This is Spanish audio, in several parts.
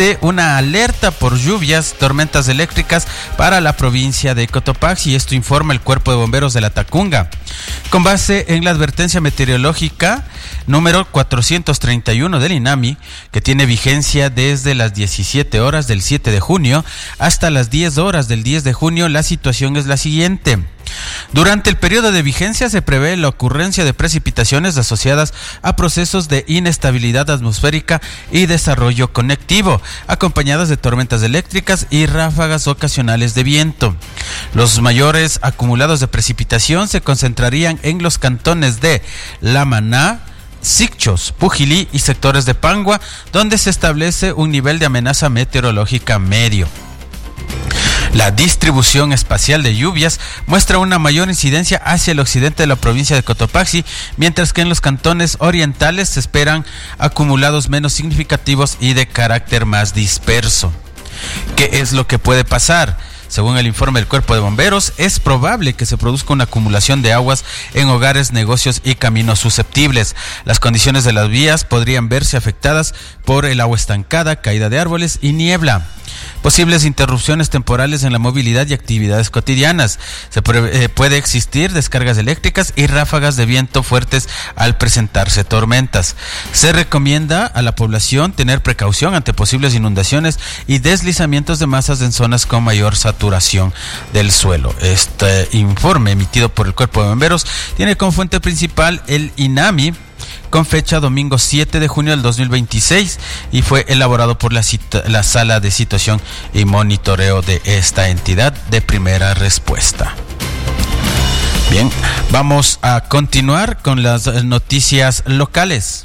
existe una alerta por lluvias, tormentas eléctricas para la provincia de Cotopaxi, y esto informa el Cuerpo de Bomberos de la Tacunga. Con base en la advertencia meteorológica número 431 del INAMI, que tiene vigencia desde las 17 horas del 7 de junio hasta las 10 horas del 10 de junio, la situación es la siguiente. Durante el periodo de vigencia se prevé la ocurrencia de precipitaciones asociadas a procesos de inestabilidad atmosférica y desarrollo conectivo, acompañadas de tormentas eléctricas y ráfagas ocasionales de viento. Los mayores acumulados de precipitación se concentrarían en los cantones de La Maná, Sicchos, Pujilí y sectores de Pangua, donde se establece un nivel de amenaza meteorológica medio. La distribución espacial de lluvias muestra una mayor incidencia hacia el occidente de la provincia de Cotopaxi, mientras que en los cantones orientales se esperan acumulados menos significativos y de carácter más disperso. ¿Qué es lo que puede pasar? Según el informe del Cuerpo de Bomberos, es probable que se produzca una acumulación de aguas en hogares, negocios y caminos susceptibles. Las condiciones de las vías podrían verse afectadas por el agua estancada, caída de árboles y niebla. Posibles interrupciones temporales en la movilidad y actividades cotidianas. Puede existir descargas eléctricas y ráfagas de viento fuertes al presentarse tormentas. Se recomienda a la población tener precaución ante posibles inundaciones y deslizamientos de masas en zonas con mayor saturación del suelo. Este informe emitido por el Cuerpo de Bomberos tiene como fuente principal el INAMI, con fecha domingo 7 de junio del 2026, y fue elaborado por la Sala de Situación y Monitoreo de esta entidad de primera respuesta. Bien, vamos a continuar con las noticias locales.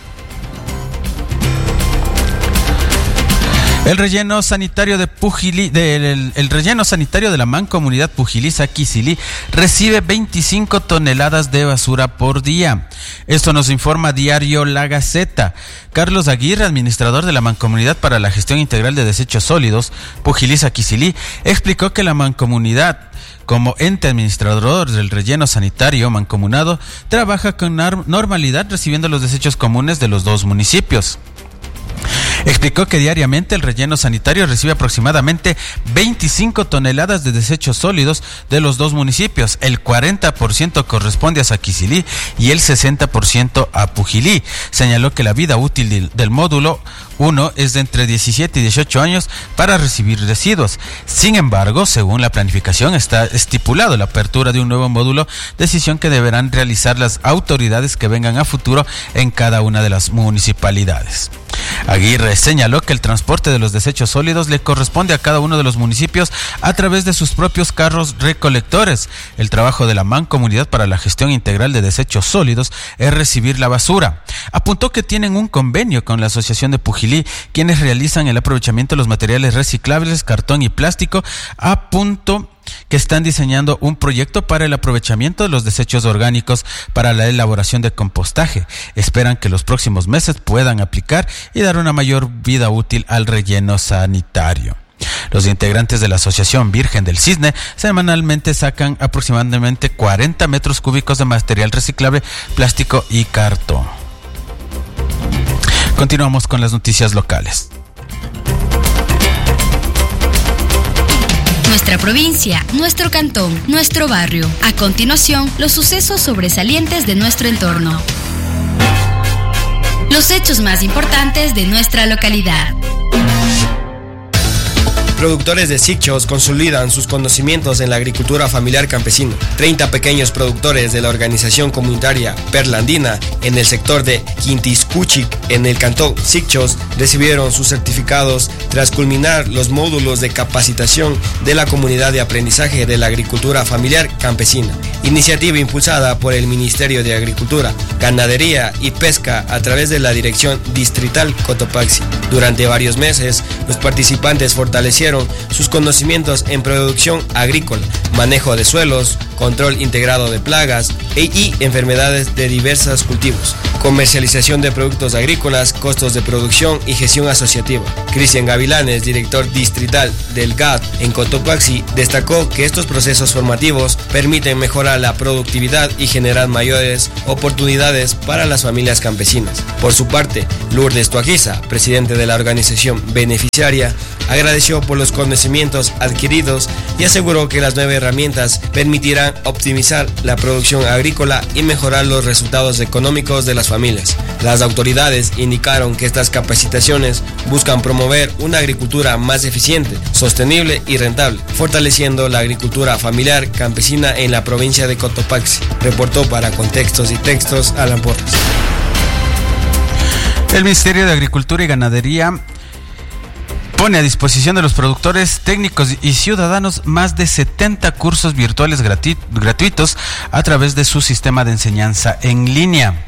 El relleno sanitario de Pujilí, el relleno sanitario de la Mancomunidad Pujilí-Saquicilí recibe 25 toneladas de basura por día. Esto nos informa Diario La Gaceta. Carlos Aguirre, administrador de la Mancomunidad para la Gestión Integral de Desechos Sólidos Pujilí-Saquicilí, explicó que la Mancomunidad, como ente administrador del relleno sanitario mancomunado, trabaja con normalidad recibiendo los desechos comunes de los dos municipios. Explicó que diariamente el relleno sanitario recibe aproximadamente 25 toneladas de desechos sólidos de los dos municipios. El 40% corresponde a Saquicilí y el 60% a Pujilí. Señaló que la vida útil del módulo 1 es de entre 17 y 18 años para recibir residuos. Sin embargo, según la planificación, está estipulado la apertura de un nuevo módulo, decisión que deberán realizar las autoridades que vengan a futuro en cada una de las municipalidades. Aguirre señaló que el transporte de los desechos sólidos le corresponde a cada uno de los municipios a través de sus propios carros recolectores. El trabajo de la Mancomunidad para la Gestión Integral de Desechos Sólidos es recibir la basura. Apuntó que tienen un convenio con la Asociación de Pujilí, quienes realizan el aprovechamiento de los materiales reciclables, cartón y plástico, a punto que están diseñando un proyecto para el aprovechamiento de los desechos orgánicos para la elaboración de compostaje. Esperan que los próximos meses puedan aplicar y dar una mayor vida útil al relleno sanitario. Los integrantes de la Asociación Virgen del Cisne semanalmente sacan aproximadamente 40 metros cúbicos de material reciclable, plástico y cartón. Continuamos con las noticias locales. Nuestra provincia, nuestro cantón, nuestro barrio. A continuación, los sucesos sobresalientes de nuestro entorno. Los hechos más importantes de nuestra localidad. Productores de Sicchos consolidan sus conocimientos en la agricultura familiar campesina. 30 pequeños productores de la organización comunitaria Perla Andina en el sector de Quintiscuchic, en el cantón Sicchos, recibieron sus certificados tras culminar los módulos de capacitación de la comunidad de aprendizaje de la agricultura familiar campesina. Iniciativa impulsada por el Ministerio de Agricultura, Ganadería y Pesca a través de la Dirección Distrital Cotopaxi. Durante varios meses, los participantes fortalecieron sus conocimientos en producción agrícola, manejo de suelos, control integrado de plagas y enfermedades de diversos cultivos, comercialización de productos agrícolas, costos de producción y gestión asociativa. Cristian Gavilanes, director distrital del GAD en Cotopaxi, destacó que estos procesos formativos permiten mejorar la productividad y generar mayores oportunidades para las familias campesinas. Por su parte, Lourdes Tuajiza, presidente de la organización beneficiaria, agradeció por los conocimientos adquiridos y aseguró que las nuevas herramientas permitirán optimizar la producción agrícola y mejorar los resultados económicos de las familias. Las autoridades indicaron que estas capacitaciones buscan promover una agricultura más eficiente, sostenible y rentable, fortaleciendo la agricultura familiar campesina en la provincia de Cotopaxi. Reportó para Contextos y Textos Alan Porras. El Ministerio de Agricultura y Ganadería pone a disposición de los productores, técnicos y ciudadanos más de 70 cursos virtuales gratuitos a través de su sistema de enseñanza en línea.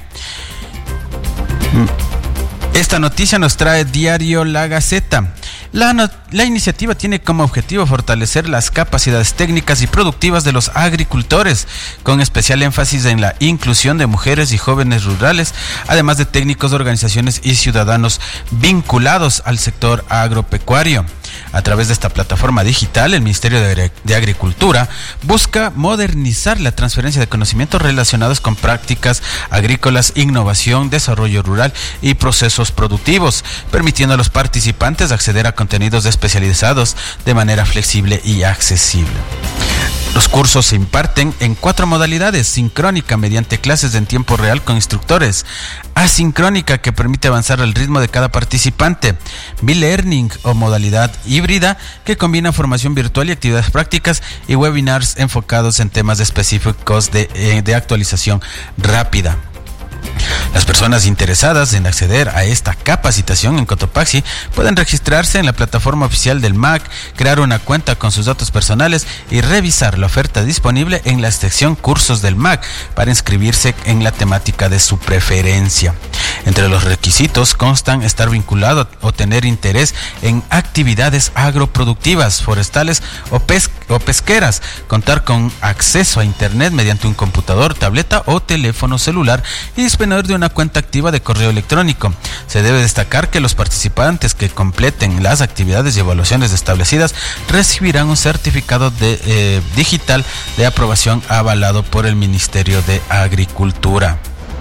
Esta noticia nos trae Diario La Gaceta. La iniciativa tiene como objetivo fortalecer las capacidades técnicas y productivas de los agricultores, con especial énfasis en la inclusión de mujeres y jóvenes rurales, además de técnicos de organizaciones y ciudadanos vinculados al sector agropecuario. A través de esta plataforma digital, el Ministerio de Agricultura busca modernizar la transferencia de conocimientos relacionados con prácticas agrícolas, innovación, desarrollo rural y procesos productivos, permitiendo a los participantes acceder a contenidos especializados de manera flexible y accesible. Los cursos se imparten en 4 modalidades: sincrónica, mediante clases en tiempo real con instructores; asincrónica, que permite avanzar al ritmo de cada participante; B-Learning, o modalidad híbrida, que combina formación virtual y actividades prácticas; y webinars enfocados en temas específicos de actualización rápida. Las personas interesadas en acceder a esta capacitación en Cotopaxi pueden registrarse en la plataforma oficial del MAC, crear una cuenta con sus datos personales y revisar la oferta disponible en la sección Cursos del MAC para inscribirse en la temática de su preferencia. Entre los requisitos constan estar vinculado o tener interés en actividades agroproductivas, forestales o pesqueras, contar con acceso a internet mediante un computador, tableta o teléfono celular y disponer de una cuenta activa de correo electrónico. Se debe destacar que los participantes que completen las actividades y evaluaciones establecidas recibirán un certificado digital de aprobación avalado por el Ministerio de Agricultura.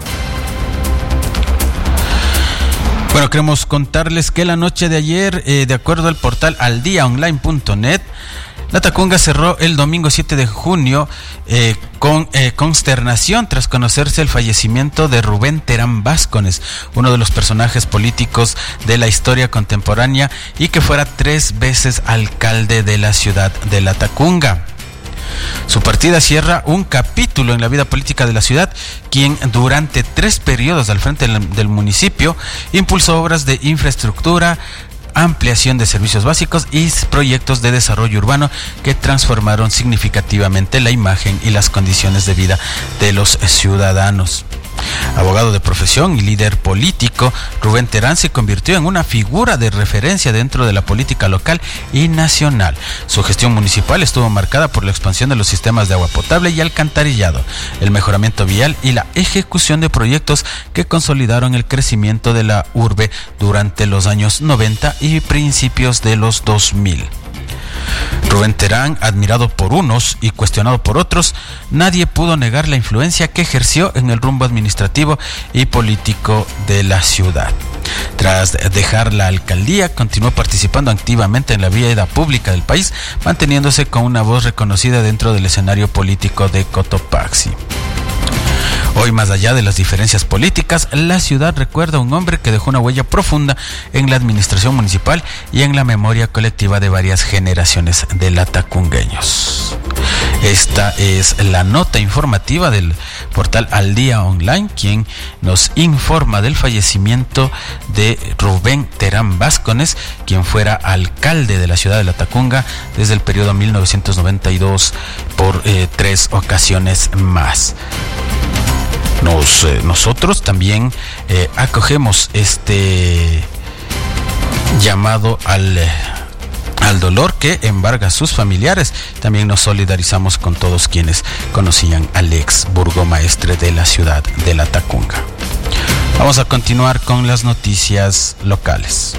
Bueno, queremos contarles que la noche de ayer, de acuerdo al portal aldiaonline.net, la Tacunga cerró el domingo 7 de junio con consternación tras conocerse el fallecimiento de Rubén Terán Vázquez, uno de los personajes políticos de la historia contemporánea y que fuera 3 veces alcalde de la ciudad de La Tacunga. Su partida cierra un capítulo en la vida política de la ciudad, quien durante 3 periodos al frente del municipio impulsó obras de infraestructura, ampliación de servicios básicos y proyectos de desarrollo urbano que transformaron significativamente la imagen y las condiciones de vida de los ciudadanos. Abogado de profesión y líder político, Rubén Terán se convirtió en una figura de referencia dentro de la política local y nacional. Su gestión municipal estuvo marcada por la expansión de los sistemas de agua potable y alcantarillado, el mejoramiento vial y la ejecución de proyectos que consolidaron el crecimiento de la urbe durante los años 90 y principios de los 2000. Rubén Terán, admirado por unos y cuestionado por otros, nadie pudo negar la influencia que ejerció en el rumbo administrativo y político de la ciudad. Tras dejar la alcaldía, continuó participando activamente en la vida pública del país, manteniéndose con una voz reconocida dentro del escenario político de Cotopaxi. Hoy, más allá de las diferencias políticas, la ciudad recuerda a un hombre que dejó una huella profunda en la administración municipal y en la memoria colectiva de varias generaciones de latacungueños. Esta es la nota informativa del portal Al Día Online, quien nos informa del fallecimiento de Rubén Terán Vázquez, quien fuera alcalde de la ciudad de La Tacunga desde el periodo 1992 por 3 ocasiones más. Nosotros también acogemos este llamado al dolor que embarga a sus familiares. También nos solidarizamos con todos quienes conocían al ex burgomaestre de la ciudad de La Tacunga. Vamos a continuar con las noticias locales.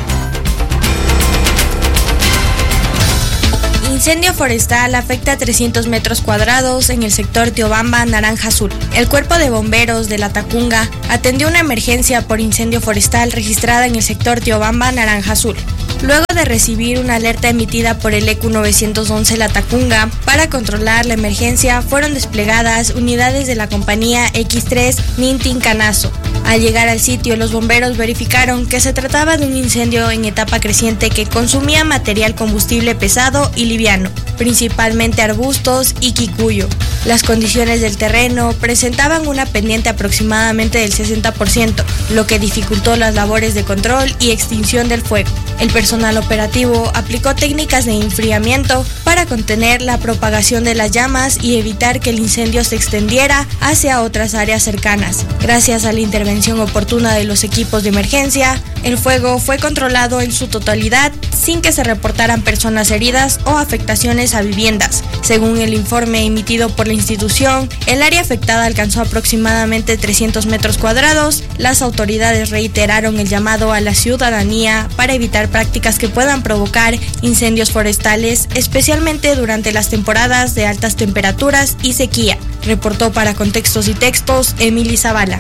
Incendio forestal afecta a 300 metros cuadrados en el sector Teobamba, Naranja Azul. El cuerpo de bomberos de La Tacunga atendió una emergencia por incendio forestal registrada en el sector Teobamba, Naranja Azul. Luego de recibir una alerta emitida por el EQ 911 La Tacunga para controlar la emergencia, fueron desplegadas unidades de la compañía X3 Nintin Canazo. Al llegar al sitio, los bomberos verificaron que se trataba de un incendio en etapa creciente que consumía material combustible pesado y liviano, principalmente arbustos y quicuyo. Las condiciones del terreno presentaban una pendiente aproximadamente del 60%, lo que dificultó las labores de control y extinción del fuego. El personal operativo aplicó técnicas de enfriamiento para contener la propagación de las llamas y evitar que el incendio se extendiera hacia otras áreas cercanas. Gracias a la intervención oportuna de los equipos de emergencia, el fuego fue controlado en su totalidad sin que se reportaran personas heridas o afectaciones a viviendas. Según el informe emitido por la institución, el área afectada alcanzó aproximadamente 300 metros cuadrados. Las autoridades reiteraron el llamado a la ciudadanía para evitar prácticas que puedan provocar incendios forestales, especialmente durante las temporadas de altas temperaturas y sequía. Reportó para Contextos y Textos Emily Zavala.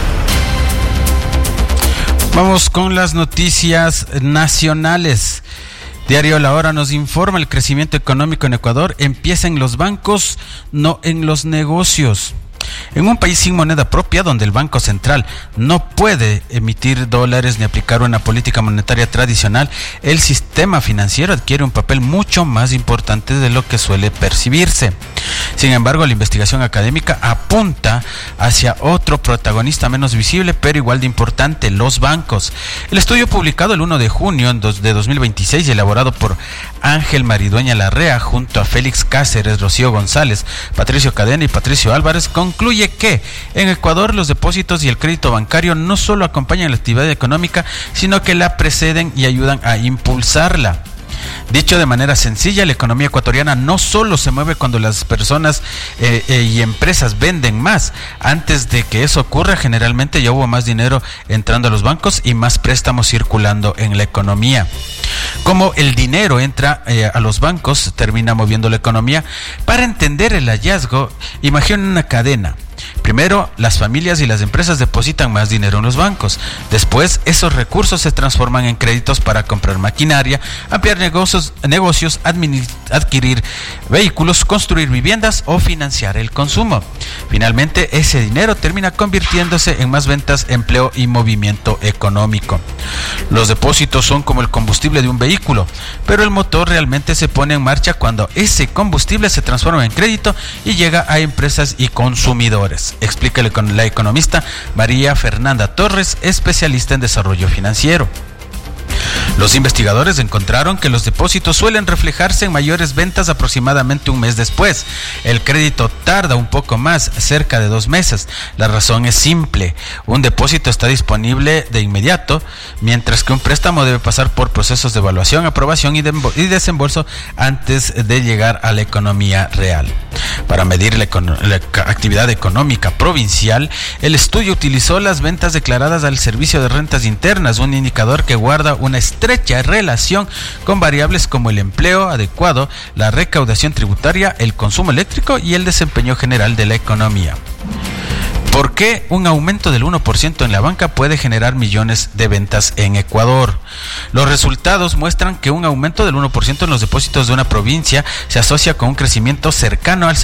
Vamos con las noticias nacionales. Diario La Hora nos informa: el crecimiento económico en Ecuador empieza en los bancos, no en los negocios. En un país sin moneda propia, donde el Banco Central no puede emitir dólares ni aplicar una política monetaria tradicional, el sistema financiero adquiere un papel mucho más importante de lo que suele percibirse. Sin embargo, la investigación académica apunta hacia otro protagonista menos visible, pero igual de importante: los bancos. El estudio publicado el 1 de junio de 2026 y elaborado por Ángel Maridueña Larrea junto a Félix Cáceres, Rocío González, Patricio Cadena y Patricio Álvarez concluye que en Ecuador los depósitos y el crédito bancario no solo acompañan la actividad económica, sino que la preceden y ayudan a impulsarla. Dicho de manera sencilla, la economía ecuatoriana no solo se mueve cuando las personas y empresas venden más. Antes de que eso ocurra, generalmente ya hubo más dinero entrando a los bancos y más préstamos circulando en la economía. Como el dinero entra a los bancos, termina moviendo la economía. Para entender el hallazgo, imaginen una cadena. Primero, las familias y las empresas depositan más dinero en los bancos. Después, esos recursos se transforman en créditos para comprar maquinaria, ampliar negocios, adquirir vehículos, construir viviendas o financiar el consumo. Finalmente, ese dinero termina convirtiéndose en más ventas, empleo y movimiento económico. Los depósitos son como el combustible de un vehículo, pero el motor realmente se pone en marcha cuando ese combustible se transforma en crédito y llega a empresas y consumidores, explica la economista María Fernanda Torres, especialista en desarrollo financiero. Los investigadores encontraron que los depósitos suelen reflejarse en mayores ventas aproximadamente un mes después. El crédito tarda un poco más, cerca de 2 meses. La razón es simple: un depósito está disponible de inmediato, mientras que un préstamo debe pasar por procesos de evaluación, aprobación y desembolso antes de llegar a la economía real. Para medir la actividad económica provincial, el estudio utilizó las ventas declaradas al Servicio de Rentas Internas, un indicador que guarda una estrecha relación con variables como el empleo adecuado, la recaudación tributaria, el consumo eléctrico y el desempeño general de la economía. ¿Por qué un aumento del 1% en la banca puede generar millones de ventas en Ecuador? Los resultados muestran que un aumento del 1% en los depósitos de una provincia se asocia con un crecimiento cercano al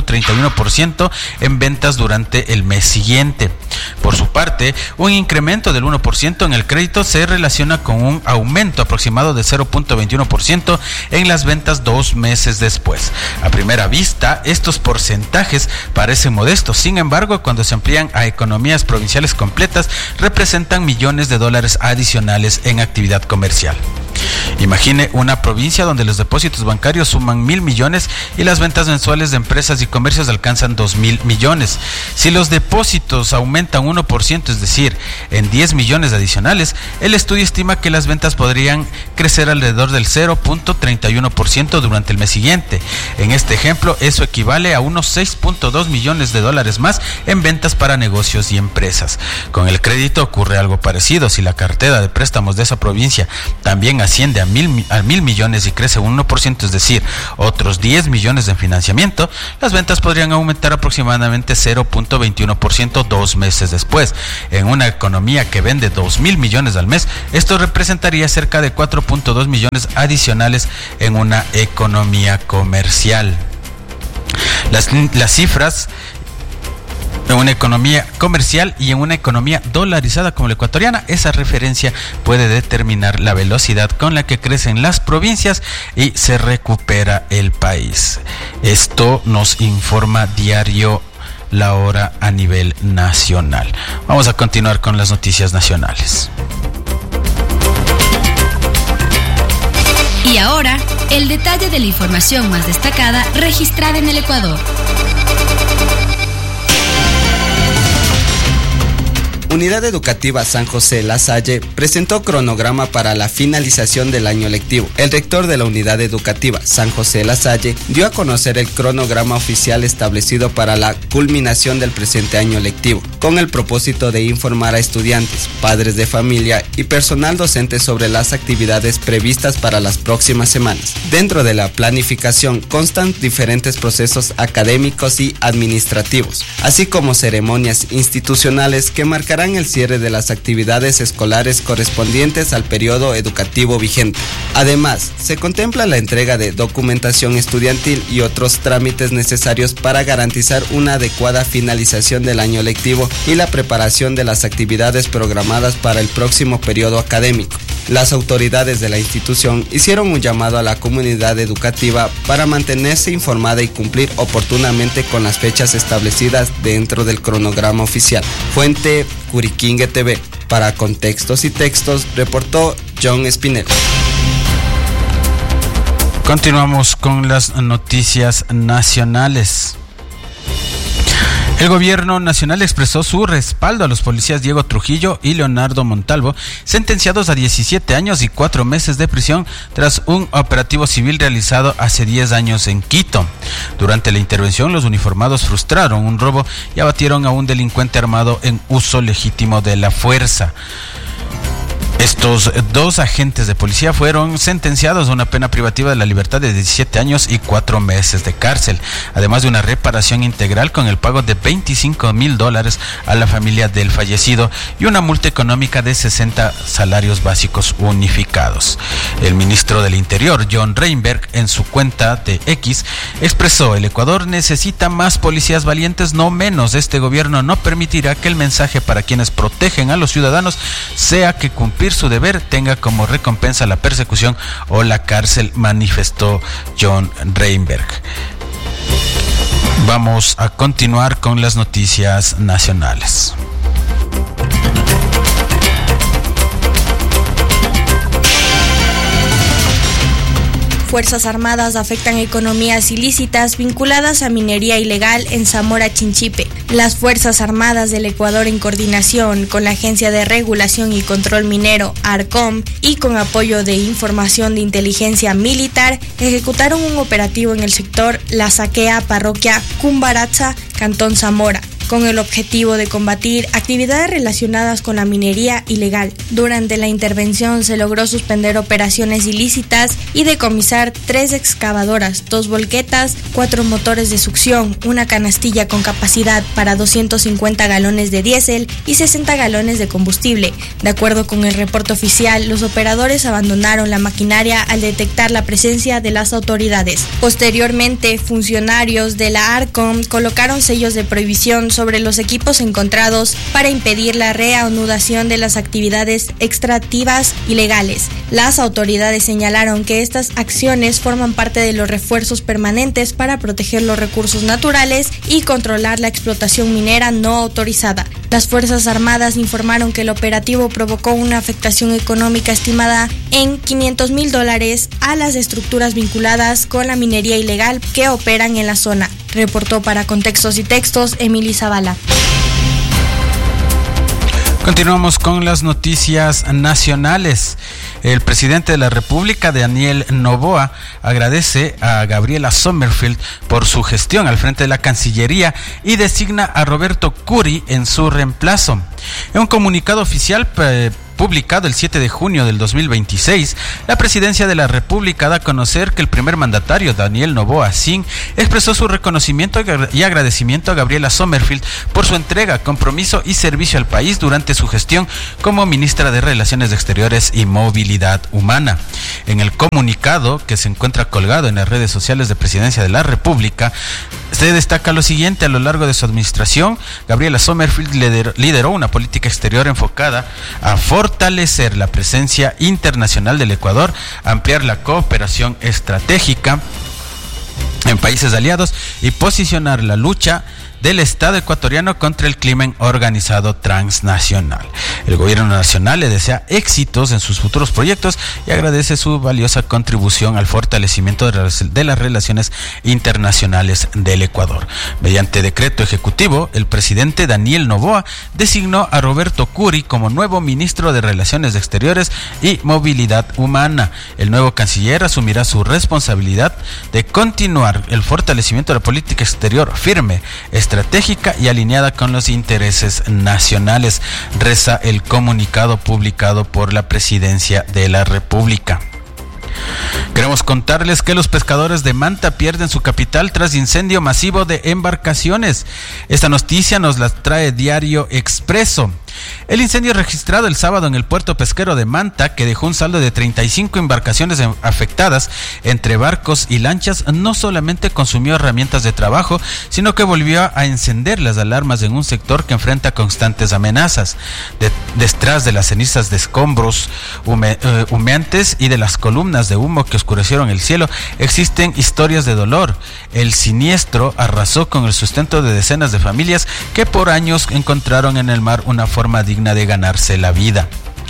0.31% en ventas durante el mes siguiente. Por su parte, un incremento del 1% en el crédito se relaciona con un aumento aproximado de 0.21% en las ventas 2 meses después. A primera vista, estos porcentajes parecen modestos. Sin embargo, cuando se amplían a economías provinciales completas, representan millones de dólares adicionales en actividad comercial. Imagine una provincia donde los depósitos bancarios suman 1.000 millones y las ventas mensuales de empresas y comercios alcanzan 2.000 millones. Si los depósitos aumentan 1%, es decir, en 10 millones adicionales, el estudio estima que las ventas podrían crecer alrededor del 0.31% durante el mes siguiente. En este ejemplo, eso equivale a unos 6.2 millones de dólares más en ventas para negocios y empresas. Con el crédito ocurre algo parecido. Si la cartera de préstamos de esa provincia también asciende a 1.000 millones y crece un 1%, es decir, otros 10 millones de financiamiento, las ventas podrían aumentar aproximadamente 0.21% 2 meses después. En una economía que vende 2.000 millones al mes, esto representaría cerca de 4.2 millones adicionales en una economía comercial. Las cifras en una economía comercial y en una economía dolarizada como la ecuatoriana, esa referencia puede determinar la velocidad con la que crecen las provincias y se recupera el país. Esto nos informa Diario La Hora a nivel nacional. Vamos a continuar con las noticias nacionales. Y ahora, el detalle de la información más destacada registrada en el Ecuador. Unidad Educativa San José La Salle presentó cronograma para la finalización del año lectivo. El rector de la Unidad Educativa San José La Salle dio a conocer el cronograma oficial establecido para la culminación del presente año lectivo, con el propósito de informar a estudiantes, padres de familia y personal docente sobre las actividades previstas para las próximas semanas. Dentro de la planificación constan diferentes procesos académicos y administrativos, así como ceremonias institucionales que marcarán el cierre de las actividades escolares correspondientes al periodo educativo vigente. Además, se contempla la entrega de documentación estudiantil y otros trámites necesarios para garantizar una adecuada finalización del año lectivo y la preparación de las actividades programadas para el próximo periodo académico. Las autoridades de la institución hicieron un llamado a la comunidad educativa para mantenerse informada y cumplir oportunamente con las fechas establecidas dentro del cronograma oficial. Fuente Curiquingue TV. Para Contextos y Textos, reportó John Espinel. Continuamos con las noticias nacionales. El gobierno nacional expresó su respaldo a los policías Diego Trujillo y Leonardo Montalvo, sentenciados a 17 años y 4 meses de prisión tras un operativo civil realizado hace 10 años en Quito. Durante la intervención, los uniformados frustraron un robo y abatieron a un delincuente armado en uso legítimo de la fuerza. Estos dos agentes de policía fueron sentenciados a una pena privativa de la libertad de 17 años y 4 meses de cárcel, además de una reparación integral con el pago de $25,000 a la familia del fallecido y una multa económica de 60 salarios básicos unificados. El ministro del Interior, John Reinberg, en su cuenta de X, expresó: el Ecuador necesita más policías valientes, no menos. Este gobierno no permitirá que el mensaje para quienes protegen a los ciudadanos sea que cumplir su deber tenga como recompensa la persecución o la cárcel, manifestó John Reinberg. Vamos a continuar con las noticias nacionales. Fuerzas Armadas afectan economías ilícitas vinculadas a minería ilegal en Zamora Chinchipe. Las Fuerzas Armadas del Ecuador, en coordinación con la Agencia de Regulación y Control Minero, ARCOM, y con apoyo de Información de Inteligencia Militar, ejecutaron un operativo en el sector La Saquea, parroquia Cumbaracha, Cantón Zamora, con el objetivo de combatir actividades relacionadas con la minería ilegal. Durante la intervención se logró suspender operaciones ilícitas y decomisar 3 excavadoras, 2 volquetas, 4 motores de succión, una canastilla con capacidad para 250 galones de diésel y 60 galones de combustible. De acuerdo con el reporte oficial, los operadores abandonaron la maquinaria al detectar la presencia de las autoridades. Posteriormente, funcionarios de la ARCOM colocaron sellos de prohibición sobre los equipos encontrados para impedir la reanudación de las actividades extractivas ilegales. Las autoridades señalaron que estas acciones forman parte de los refuerzos permanentes para proteger los recursos naturales y controlar la explotación minera no autorizada. Las Fuerzas Armadas informaron que el operativo provocó una afectación económica estimada en $500,000 a las estructuras vinculadas con la minería ilegal que operan en la zona. Reportó para Contextos y Textos Emily Zavala. Continuamos con las noticias nacionales. El presidente de la República, Daniel Noboa, agradece a Gabriela Sommerfeld por su gestión al frente de la Cancillería y designa a Roberto Curi en su reemplazo. En un comunicado oficial publicado el 7 de junio del 2026, la Presidencia de la República da a conocer que el primer mandatario, Daniel Noboa Sin, expresó su reconocimiento y agradecimiento a Gabriela Sommerfeld por su entrega, compromiso y servicio al país durante su gestión como ministra de Relaciones Exteriores y Movilidad Humana. En el comunicado, que se encuentra colgado en las redes sociales de Presidencia de la República, se destaca lo siguiente: a lo largo de su administración, Gabriela Sommerfeld lideró una política exterior enfocada a fortalecer la presencia internacional del Ecuador, ampliar la cooperación estratégica en países aliados y posicionar la lucha del Estado ecuatoriano contra el crimen organizado transnacional. El gobierno nacional le desea éxitos en sus futuros proyectos y agradece su valiosa contribución al fortalecimiento de las relaciones internacionales del Ecuador. Mediante decreto ejecutivo, el presidente Daniel Noboa designó a Roberto Curi como nuevo ministro de Relaciones Exteriores y Movilidad Humana. El nuevo canciller asumirá su responsabilidad de continuar el fortalecimiento de la política exterior firme, estratégica y alineada con los intereses nacionales, reza el comunicado publicado por la Presidencia de la República. Queremos contarles que los pescadores de Manta pierden su capital tras incendio masivo de embarcaciones. Esta noticia nos la trae Diario Expreso. El incendio registrado el sábado en el puerto pesquero de Manta, que dejó un saldo de 35 embarcaciones afectadas entre barcos y lanchas, no solamente consumió herramientas de trabajo, sino que volvió a encender las alarmas en un sector que enfrenta constantes amenazas. Detrás de las cenizas de escombros humeantes y de las columnas de humo que oscurecieron el cielo, existen historias de dolor. El siniestro arrasó con el sustento de decenas de familias que por años encontraron en el mar una forma digna de ganarse la vida.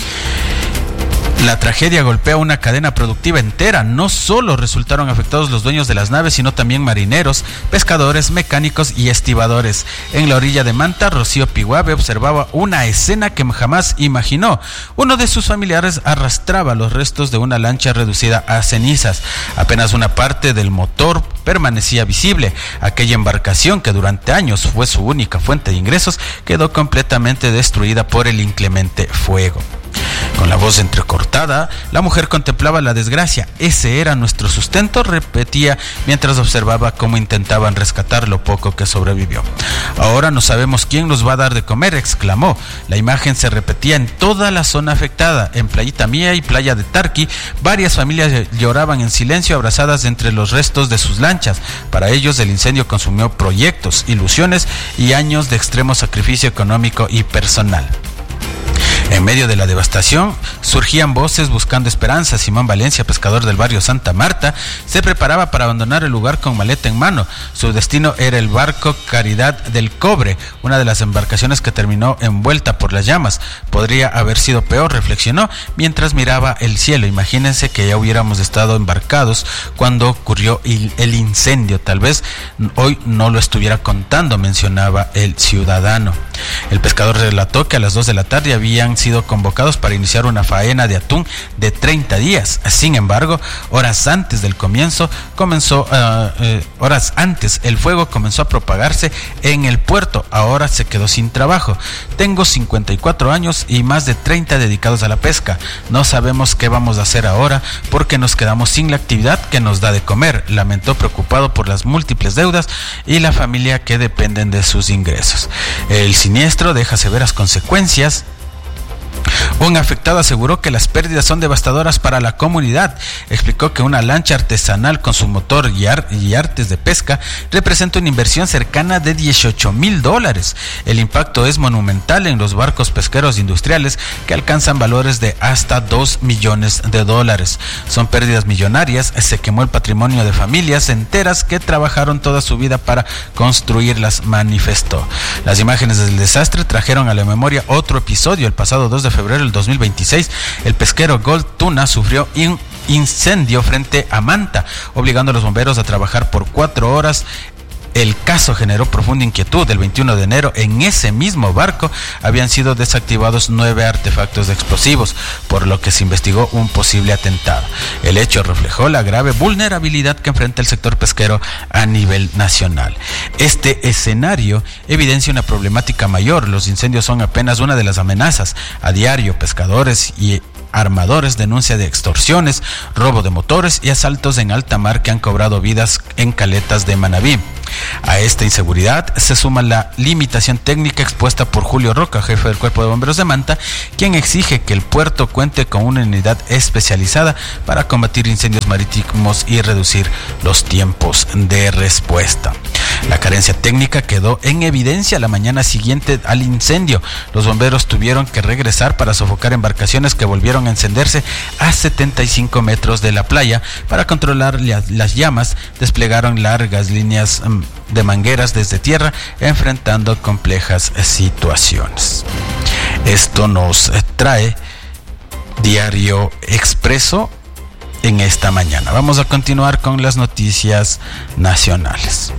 La tragedia golpea una cadena productiva entera. No solo resultaron afectados los dueños de las naves, sino también marineros, pescadores, mecánicos y estibadores. En la orilla de Manta, Rocío Piguave observaba una escena que jamás imaginó. Uno de sus familiares arrastraba los restos de una lancha reducida a cenizas. Apenas una parte del motor permanecía visible. Aquella embarcación, que durante años fue su única fuente de ingresos, quedó completamente destruida por el inclemente fuego. Con la voz entrecortada, la mujer contemplaba la desgracia. Ese era nuestro sustento, repetía mientras observaba cómo intentaban rescatar lo poco que sobrevivió. Ahora no sabemos quién nos va a dar de comer, exclamó. La imagen se repetía en toda la zona afectada. En Playita Mía y Playa de Tarqui, varias familias lloraban en silencio, abrazadas entre los restos de sus lanchas. Para ellos, el incendio consumió proyectos, ilusiones y años de extremo sacrificio económico y personal. En medio de la devastación, surgían voces buscando esperanza. Simón Valencia, pescador del barrio Santa Marta, se preparaba para abandonar el lugar con maleta en mano. Su destino era el barco Caridad del Cobre, una de las embarcaciones que terminó envuelta por las llamas. Podría haber sido peor, reflexionó mientras miraba el cielo. Imagínense que ya hubiéramos estado embarcados cuando ocurrió el incendio. Tal vez hoy no lo estuviera contando, mencionaba el ciudadano. El pescador relató que a las 2 de la tarde habían sido convocados para iniciar una faena de atún de 30 días. Sin embargo, horas antes el fuego comenzó a propagarse en el puerto. Ahora se quedó sin trabajo. Tengo 54 años y más de 30 dedicados a la pesca. No sabemos qué vamos a hacer ahora porque nos quedamos sin la actividad que nos da de comer, lamentó, preocupado por las múltiples deudas y la familia que dependen de sus ingresos. El siniestro deja severas consecuencias Un afectado aseguró que las pérdidas son devastadoras para la comunidad. Explicó que una lancha artesanal con su motor y artes de pesca representa una inversión cercana de $18,000. El impacto es monumental en los barcos pesqueros industriales que alcanzan valores de hasta $2 millones. Son pérdidas millonarias. Se quemó el patrimonio de familias enteras que trabajaron toda su vida para construirlas, manifestó. Las imágenes del desastre trajeron a la memoria otro episodio. El pasado 2 de febrero del 2026, el pesquero Gold Tuna sufrió un incendio frente a Manta, obligando a los bomberos a trabajar por 4 horas. El caso generó profunda inquietud. El 21 de enero, en ese mismo barco, habían sido desactivados 9 artefactos explosivos, por lo que se investigó un posible atentado. El hecho reflejó la grave vulnerabilidad que enfrenta el sector pesquero a nivel nacional. Este escenario evidencia una problemática mayor. Los incendios son apenas una de las amenazas. A diario, pescadores y armadores denuncian de extorsiones, robo de motores y asaltos en alta mar que han cobrado vidas en caletas de Manabí. A esta inseguridad se suma la limitación técnica expuesta por Julio Roca, jefe del Cuerpo de Bomberos de Manta, quien exige que el puerto cuente con una unidad especializada para combatir incendios marítimos y reducir los tiempos de respuesta. La carencia técnica quedó en evidencia la mañana siguiente al incendio. Los bomberos tuvieron que regresar para sofocar embarcaciones que volvieron a encenderse a 75 metros de la playa. Para controlar las llamas, desplegaron largas líneas de mangueras desde tierra, enfrentando complejas situaciones. Esto nos trae Diario Expreso en esta mañana. Vamos a continuar con las noticias nacionales.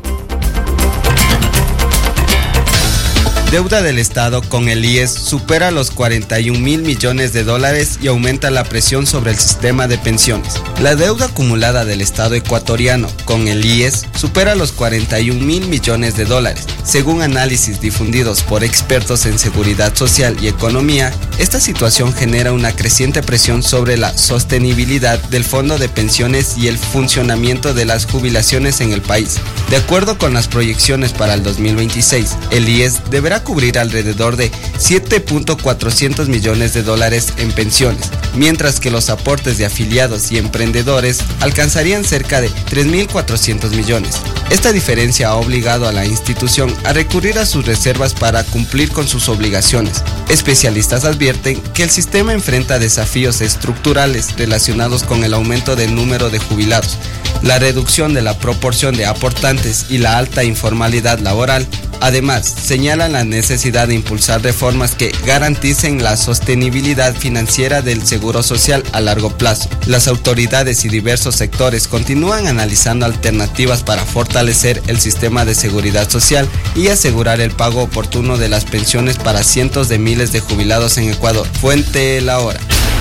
Deuda del Estado con el IES supera los $41,000 millones y aumenta la presión sobre el sistema de pensiones. La deuda acumulada del Estado ecuatoriano con el IES supera los $41,000 millones. Según análisis difundidos por expertos en seguridad social y economía, esta situación genera una creciente presión sobre la sostenibilidad del fondo de pensiones y el funcionamiento de las jubilaciones en el país. De acuerdo con las proyecciones para el 2026, el IES deberá cubrir alrededor de $7.400 millones en pensiones, mientras que los aportes de afiliados y emprendedores alcanzarían cerca de $3.400 millones. Esta diferencia ha obligado a la institución a recurrir a sus reservas para cumplir con sus obligaciones. Especialistas advierten que el sistema enfrenta desafíos estructurales relacionados con el aumento del número de jubilados, la reducción de la proporción de aportantes y la alta informalidad laboral. Además, señalan la necesidad de impulsar reformas que garanticen la sostenibilidad financiera del seguro social a largo plazo. Las autoridades y diversos sectores continúan analizando alternativas para fortalecer el sistema de seguridad social y asegurar el pago oportuno de las pensiones para cientos de miles de jubilados en Ecuador. Fuente La Hora.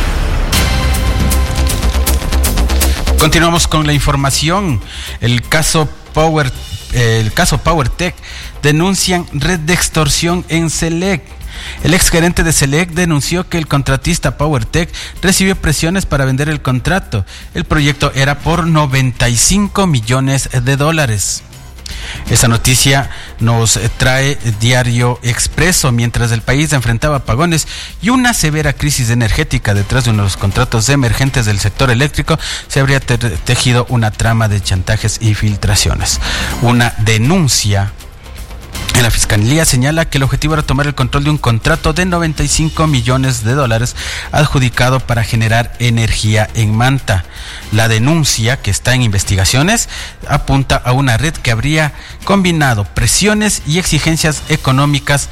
Continuamos con la información. El caso PowerTech denuncian red de extorsión en Selec. El exgerente de Selec denunció que el contratista PowerTech recibió presiones para vender el contrato. El proyecto era por $95 millones. Esa noticia nos trae Diario Expreso. Mientras el país enfrentaba apagones y una severa crisis energética detrás de uno de los contratos emergentes del sector eléctrico, se habría tejido una trama de chantajes y filtraciones. Una denuncia en la Fiscalía señala que el objetivo era tomar el control de un contrato de $95 millones adjudicado para generar energía en Manta. La denuncia, que está en investigaciones, apunta a una red que habría combinado presiones y exigencias económicas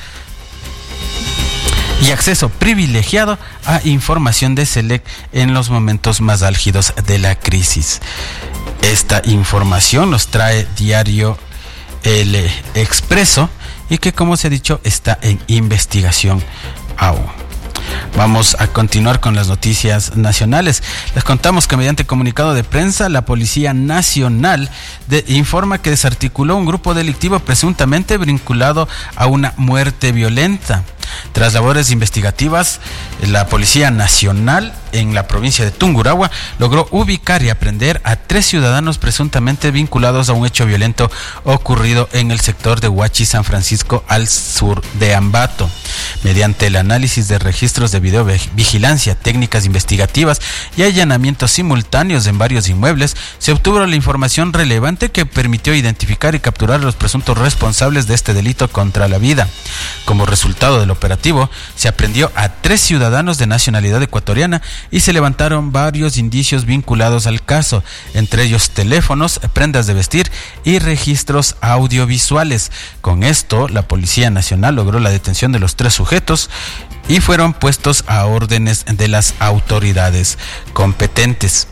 y acceso privilegiado a información de Selec en los momentos más álgidos de la crisis. Esta información nos trae Diario El Expreso y que, como se ha dicho, está en investigación aún. Vamos a continuar con las noticias nacionales. Les contamos que mediante comunicado de prensa, la Policía Nacional informa que desarticuló un grupo delictivo presuntamente vinculado a una muerte violenta. Tras labores investigativas, la Policía Nacional en la provincia de Tungurahua logró ubicar y aprehender a 3 ciudadanos presuntamente vinculados a un hecho violento ocurrido en el sector de Huachi, San Francisco, al sur de Ambato. Mediante el análisis de registros de videovigilancia, técnicas investigativas y allanamientos simultáneos en varios inmuebles, se obtuvo la información relevante que permitió identificar y capturar a los presuntos responsables de este delito contra la vida. Como resultado del operativo, se aprehendió a 3 ciudadanos de nacionalidad ecuatoriana y se levantaron varios indicios vinculados al caso, entre ellos teléfonos, prendas de vestir y registros audiovisuales. Con esto, la Policía Nacional logró la detención de los 3 sujetos y fueron puestos a órdenes de las autoridades competentes.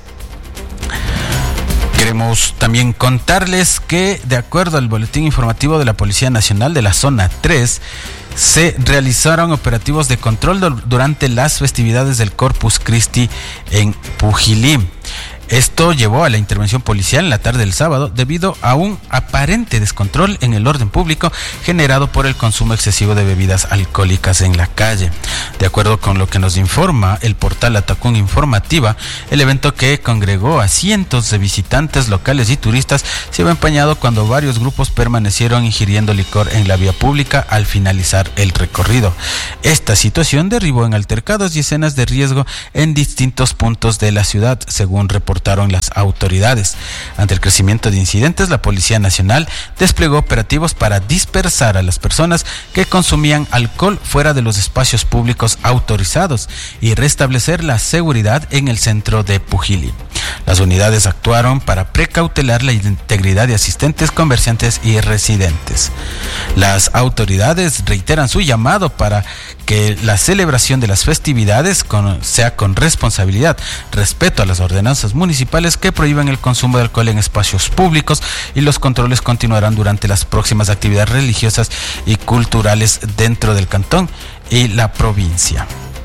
Queremos también contarles que, de acuerdo al boletín informativo de la Policía Nacional de la Zona 3, se realizaron operativos de control durante las festividades del Corpus Christi en Pujilí. Esto llevó a la intervención policial en la tarde del sábado debido a un aparente descontrol en el orden público generado por el consumo excesivo de bebidas alcohólicas en la calle. De acuerdo con lo que nos informa el portal Atacún Informativa, el evento, que congregó a cientos de visitantes locales y turistas, se vio empañado cuando varios grupos permanecieron ingiriendo licor en la vía pública al finalizar el recorrido. Esta situación derivó en altercados y escenas de riesgo en distintos puntos de la ciudad, según reportaron las autoridades. Ante el crecimiento de incidentes, la Policía Nacional desplegó operativos para dispersar a las personas que consumían alcohol fuera de los espacios públicos autorizados y restablecer la seguridad en el centro de Pujilí. Las unidades actuaron para precautelar la integridad de asistentes, comerciantes y residentes. Las autoridades reiteran su llamado para que la celebración de las festividades sea con responsabilidad, respeto a las ordenanzas municipales que prohíben el consumo de alcohol en espacios públicos, y los controles continuarán durante las próximas actividades religiosas y culturales dentro del cantón y la provincia.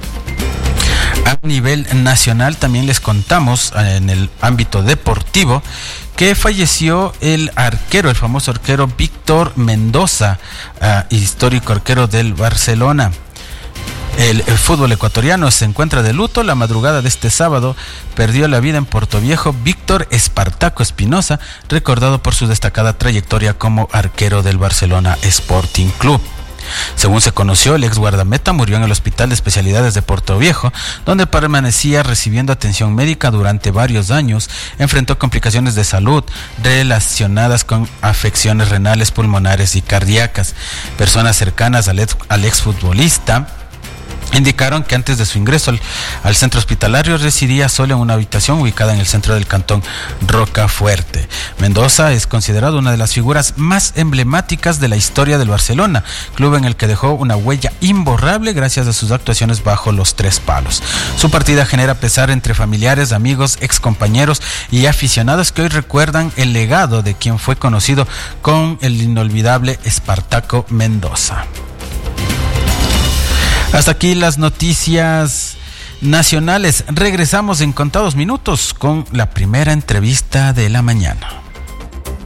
A nivel nacional también les contamos, en el ámbito deportivo, que falleció el famoso arquero Víctor Mendoza, histórico arquero del Barcelona. El fútbol ecuatoriano se encuentra de luto. La madrugada de este sábado perdió la vida en Portoviejo Víctor Espartaco Espinosa, recordado por su destacada trayectoria como arquero del Barcelona Sporting Club. Según se conoció, el ex guardameta murió en el Hospital de Especialidades de Portoviejo, donde permanecía recibiendo atención médica durante varios años. Enfrentó complicaciones de salud relacionadas con afecciones renales, pulmonares y cardíacas. Personas cercanas al exfutbolista indicaron que antes de su ingreso al centro hospitalario residía solo en una habitación ubicada en el centro del cantón Rocafuerte. Mendoza es considerado una de las figuras más emblemáticas de la historia del Barcelona, club en el que dejó una huella imborrable gracias a sus actuaciones bajo los 3 palos. Su partida genera pesar entre familiares, amigos, excompañeros y aficionados que hoy recuerdan el legado de quien fue conocido con el inolvidable Espartaco Mendoza. Hasta aquí las noticias nacionales. Regresamos en contados minutos con la primera entrevista de la mañana.